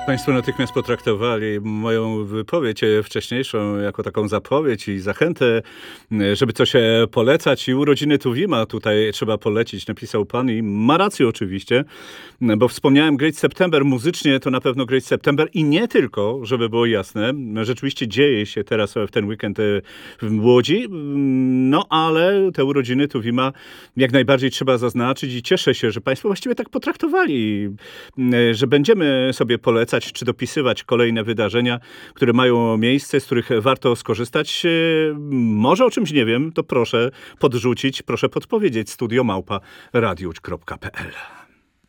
Państwo natychmiast potraktowali moją wypowiedź wcześniejszą jako taką zapowiedź i zachętę, żeby coś polecać. I urodziny Tuwima tutaj trzeba polecić, napisał pan i ma rację oczywiście, bo wspomniałem Great September, muzycznie to na pewno Great September i nie tylko, żeby było jasne. Rzeczywiście dzieje się teraz w ten weekend w Łodzi, no ale te urodziny Tuwima jak najbardziej trzeba zaznaczyć i cieszę się, że państwo właściwie tak potraktowali, że będziemy sobie polecać czy dopisywać kolejne wydarzenia, które mają miejsce, z których warto skorzystać. Może o czymś nie wiem, to proszę podrzucić, proszę podpowiedzieć. studio@radiuć.pl